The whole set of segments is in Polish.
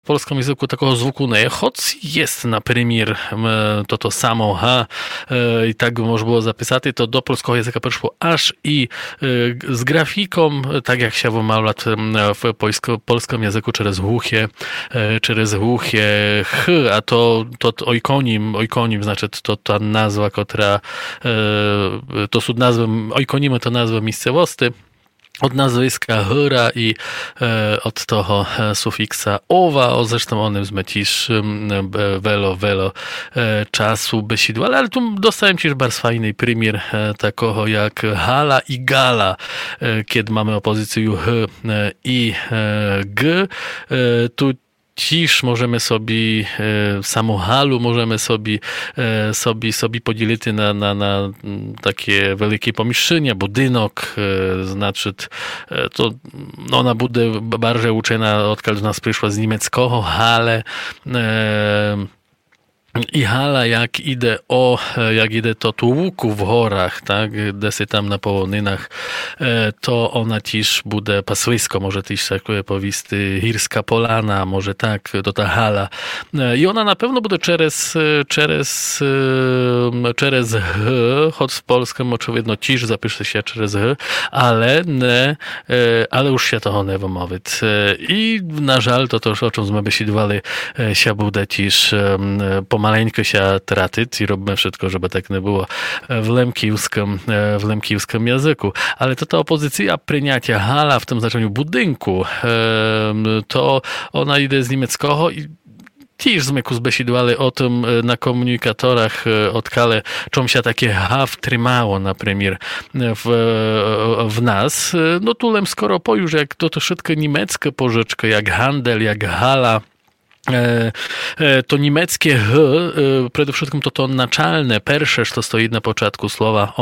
в польському язику такого звуку не, хоч є, наприклад, то само га, і так можна було записати, то до польського язика прийшло аж і з графіком, так як się wymawia w polskim języku через głuchie ch, a to oikonim znaczy to ta nazwa, która to są nazwy, oikonimy to nazwy miejscowości, od nazwiska hyra i od toho sufiksa owa, zresztą one wzmecisz welo czasu besidła, ale tu dostałem też bardzo fajny przymiar takiego jak hala i gala, kiedy mamy opozycję h i g, tu Cisz możemy sobie samą halu możemy sobie podzielić na takie wielkie pomieszczenia, budynek, znaczy to ona będzie bardziej uczona, odkąd nas przyszła z niemieckiego, hale i hala jak idę to tu łuku w horach, tak, desy tam na połonynach, to ona też bude pasłysko, może też tak powisty Hirska Polana, może tak, to ta hala. I ona na pewno bude через choć w polskim oczywiście też zapisze się przez ale już się toho nie wymowić. I na żal to o czym my besiedowali, się bude też pomaleńko się tracić i robimy wszystko, żeby tak nie było w lemkijskim języku. Ale to ta opozycja przyjęcia hala w tym znaczeniu budynku, to ona idzie z niemieckiego i też zmyku zbesidowali o tym na komunikatorach odkale, czym się takie ha wtrzymało, na przykład w nas. No tulem skoro pojuż, jak to wszystko niemieckie pożyczki, jak handel, jak hala, to niemieckie h, przede wszystkim to naczelne, pierwsze, co stoi na początku słowa,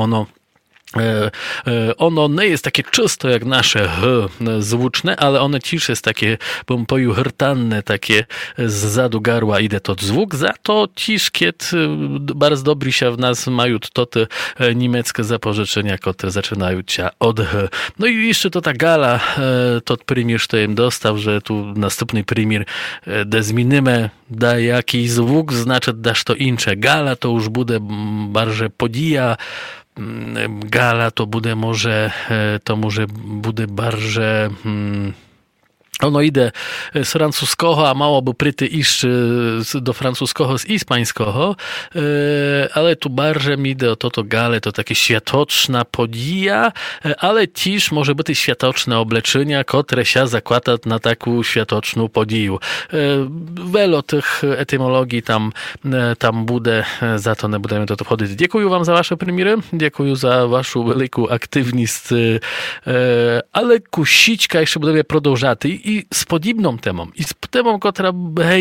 ono nie jest takie czysto jak nasze h zvuczne, ale ono też jest takie, bym powiedział, hrtanne, takie z zadu garła idzie to zwuk, za to też kiedy bardzo dobry się w nas mają to te niemieckie zapożyczenia, które zaczynają się od h. No i jeszcze to ta gala, to przymiar, to im dostał, że tu następny przymiar, da zmienimy, da jakiś zwuk, znaczy dasz to incze. Gala to już będzie bardziej podija, gala to bude może bude barże ono idę z francuskiego, a mało by pryty iść do francuskiego z hiszpańskiego, ale tu barże mi idę o to gale, to takie światoczna podija, ale też może być światoczne obleczenia, które się zakłada na taką światoczną podiju. Wiele tych etymologii tam bude, za to nie będziemy do to wchodzić. Dziękuję wam za wasze premiery, dziękuję za waszą wielką aktywność, ale kusiczka jeszcze będziemy продовжать. I z podobną temą. I z temą, która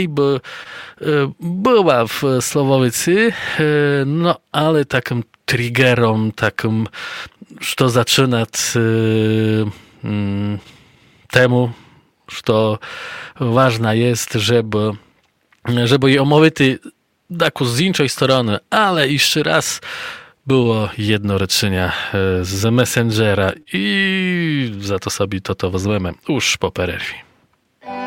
była w Słowowicy, no ale takim triggerom, takim, co zaczynać temu, że ważna jest, żeby je omówić taką z innej strony, ale jeszcze raz było jedno rečenia z Messengera i za to sobie to wezmemy już po pererwie.